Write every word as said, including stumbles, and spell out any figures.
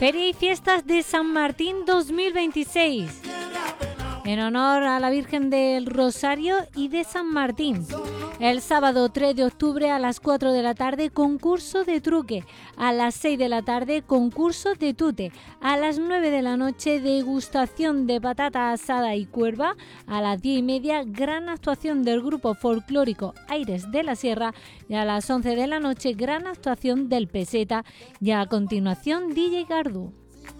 Feria y Fiestas de San Martín dos mil veintiséis. En honor a la Virgen del Rosario y de San Martín. El sábado tres de octubre a las cuatro de la tarde, concurso de truque. A las seis de la tarde, concurso de tute. A las nueve de la noche, degustación de patata asada y cuerva. A las diez y media, gran actuación del grupo folclórico Aires de la Sierra. Y a las once de la noche, gran actuación del Peseta. Y a continuación, D J Gardu.